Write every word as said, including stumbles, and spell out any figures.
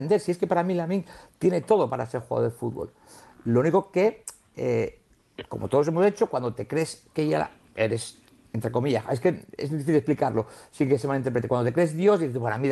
Si es que para mí Lamine tiene todo para ser jugador de fútbol. Lo único que, eh, como todos hemos hecho, cuando te crees que ya eres, entre comillas, es que es difícil explicarlo sin que se malinterprete. Cuando te crees Dios, dices, bueno, a mí